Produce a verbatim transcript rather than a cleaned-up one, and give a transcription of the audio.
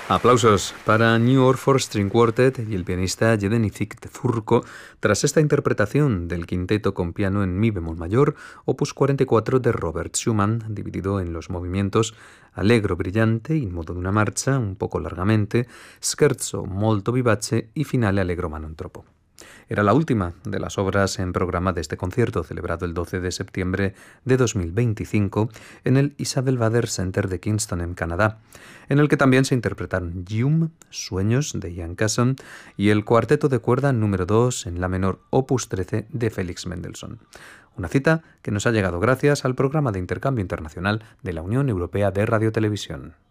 Aplausos para New Orford String Quartet y el pianista Jedeníček Tezurko tras esta interpretación del quinteto con piano en mi bemol mayor, opus cuarenta y cuatro de Robert Schumann, dividido en los movimientos Allegro brillante, in modo de una marcha, un poco largamente, Scherzo molto vivace y Finale allegro ma non troppo. Era la última de las obras en programa de este concierto, celebrado el doce de septiembre de dos mil veinticinco en el Isabel Bader Center de Kingston, en Canadá, en el que también se interpretaron Yume, Sueños, de Ian Casson, y el cuarteto de cuerda número dos en la menor, opus trece, de Félix Mendelssohn. Una cita que nos ha llegado gracias al programa de intercambio internacional de la Unión Europea de Radiotelevisión.